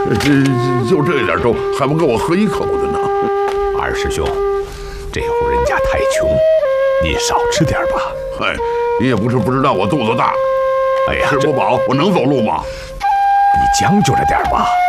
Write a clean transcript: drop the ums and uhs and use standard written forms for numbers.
就这点粥，还不够我喝一口的呢。 二师兄，这户人家太穷，你少吃点吧。 嗨，你也不是不知道我肚子大。 哎呀， 吃不饱，我能走路吗？ 你将就着点吧。